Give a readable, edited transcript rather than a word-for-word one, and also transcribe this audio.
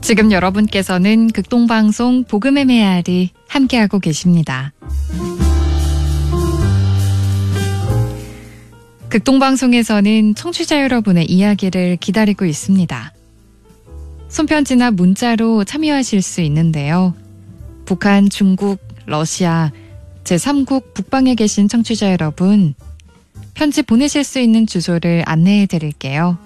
지금 여러분께서는 극동방송 복음의 메아리 함께하고 계십니다. 극동방송에서는 청취자 여러분의 이야기를 기다리고 있습니다. 손편지나 문자로 참여하실 수 있는데요. 북한, 중국, 러시아, 제3국 북방에 계신 청취자 여러분, 편지 보내실 수 있는 주소를 안내해 드릴게요.